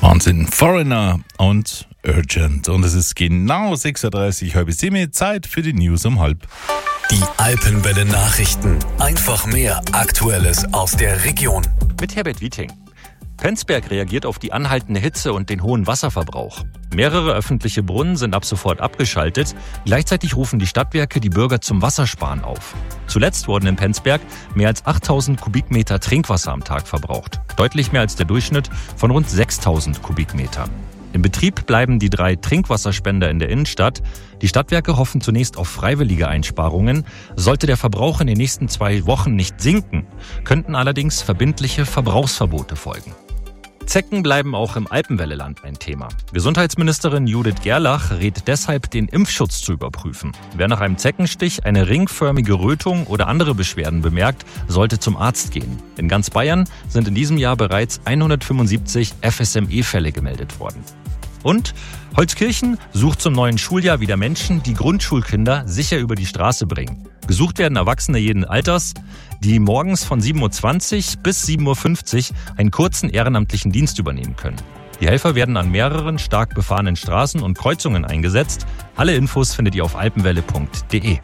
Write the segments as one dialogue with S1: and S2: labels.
S1: Wahnsinn. Foreigner und Urgent. Und es ist genau 6.30 Uhr, halb 7 Uhr, Zeit für die News um halb.
S2: Die Alpenwelle Nachrichten. Einfach mehr Aktuelles aus der Region.
S3: Mit Herbert Wieting. Penzberg reagiert auf die anhaltende Hitze und den hohen Wasserverbrauch. Mehrere öffentliche Brunnen sind ab sofort abgeschaltet. Gleichzeitig rufen die Stadtwerke die Bürger zum Wassersparen auf. Zuletzt wurden in Penzberg mehr als 8.000 Kubikmeter Trinkwasser am Tag verbraucht. Deutlich mehr als der Durchschnitt von rund 6.000 Kubikmeter. Im Betrieb bleiben die 3 Trinkwasserspender in der Innenstadt. Die Stadtwerke hoffen zunächst auf freiwillige Einsparungen. Sollte der Verbrauch in den nächsten 2 Wochen nicht sinken, könnten allerdings verbindliche Verbrauchsverbote folgen. Zecken bleiben auch im Alpenwelleland ein Thema. Gesundheitsministerin Judith Gerlach rät deshalb, den Impfschutz zu überprüfen. Wer nach einem Zeckenstich eine ringförmige Rötung oder andere Beschwerden bemerkt, sollte zum Arzt gehen. In ganz Bayern sind in diesem Jahr bereits 175 FSME-Fälle gemeldet worden. Und Holzkirchen sucht zum neuen Schuljahr wieder Menschen, die Grundschulkinder sicher über die Straße bringen. Gesucht werden Erwachsene jeden Alters, die morgens von 7.20 Uhr bis 7.50 Uhr einen kurzen ehrenamtlichen Dienst übernehmen können. Die Helfer werden an mehreren stark befahrenen Straßen und Kreuzungen eingesetzt. Alle Infos findet ihr auf alpenwelle.de.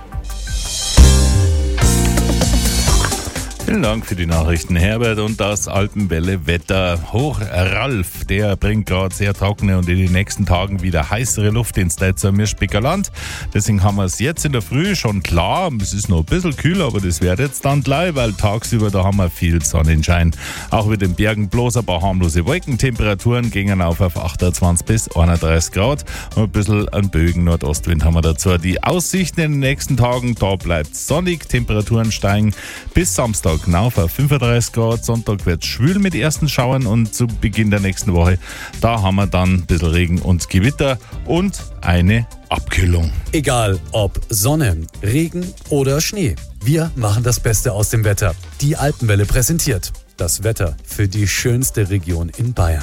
S1: Vielen Dank für die Nachrichten, Herbert. Und das Alpenwelle-Wetter. Hoch Ralf, der bringt gerade sehr trockene und in den nächsten Tagen wieder heißere Luft ins Deizer Mirschbecker Land. Deswegen haben wir es jetzt in der Früh schon klar. Es ist noch ein bisschen kühl, aber das wird jetzt dann gleich, weil tagsüber da haben wir viel Sonnenschein. Auch mit den Bergen bloß ein paar harmlose Wolkentemperaturen gingen auf 28 bis 31 Grad. Und ein bisschen einen Bögen Nordostwind haben wir dazu. Die Aussichten in den nächsten Tagen, da bleibt sonnig, Temperaturen steigen bis Samstag auf 35 Grad. Sonntag wird es schwül mit ersten Schauern und zu Beginn der nächsten Woche, da haben wir dann ein bisschen Regen und Gewitter und eine Abkühlung.
S2: Egal ob Sonne, Regen oder Schnee, wir machen das Beste aus dem Wetter. Die Alpenwelle präsentiert das Wetter für die schönste Region in Bayern.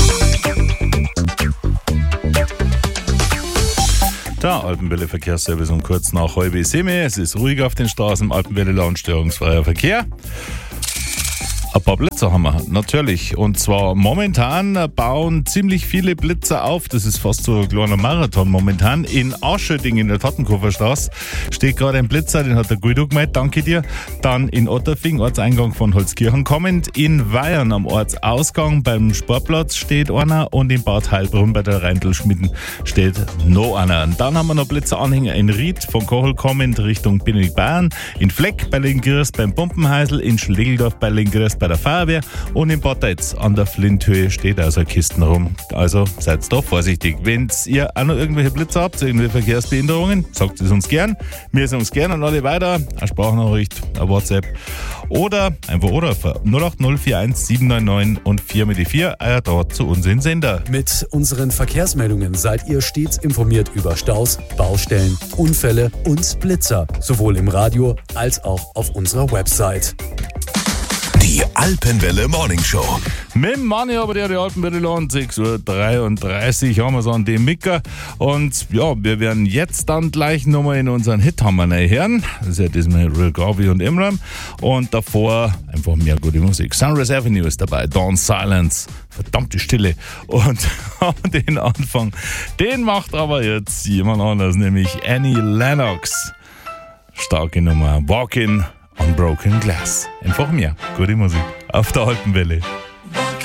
S1: Der Alpenwelle Verkehrsservice um kurz nach 6:30. Es ist ruhig auf den Straßen im Alpenwelle Land, störungsfreier Verkehr. Ein paar Blitzer haben wir, natürlich. Und zwar momentan bauen ziemlich viele Blitzer auf. Das ist fast so ein kleiner Marathon momentan. In Aschöding in der Tattenkofferstraße steht gerade ein Blitzer, den hat der Guido gemeldet, danke dir. Dann in Otterfing, Ortseingang von Holzkirchen kommend. In Weyern am Ortsausgang beim Sportplatz steht einer und in Bad Heilbrunn bei der Reintelschmitten steht noch einer. Und dann haben wir noch Blitzeranhänger in Ried von Kochel kommend Richtung Benedikt-Bayern. In Fleck bei Lengrist beim Pumpenheisel, in Schlegeldorf bei Lengrist bei der Feuerwehr und in Bad Deitz an der Flinthöhe steht also Kisten rum. Also seid doch vorsichtig. Wenn ihr auch noch irgendwelche Blitzer habt, irgendwelche Verkehrsbehinderungen, sagt es uns gern. Wir sind uns gern und alle weiter. Eine Sprachnachricht, eine WhatsApp oder einfach oder 08041 799 und 4 mit die 4 dort zu uns in Sender.
S2: Mit unseren Verkehrsmeldungen seid ihr stets informiert über Staus, Baustellen, Unfälle und Blitzer, sowohl im Radio als auch auf unserer Website.
S4: Die Alpenwelle Morning Show.
S1: Mit dem Manni aber die Alpenwelle Land, 6.33 Uhr haben wir so an dem Micker. Und ja, wir werden jetzt dann gleich nochmal in unseren Hithammer hören. Das ist ja diesmal Real Garvey und Imran. Und davor einfach mehr gute Musik. Sunrise Avenue ist dabei, Dawn Silence, verdammte Stille. Und den Anfang, den macht aber jetzt jemand anders, nämlich Annie Lennox. Starke Nummer, Walking on Broken Glass. Einfach mehr gute Musik auf der Alpenwelle.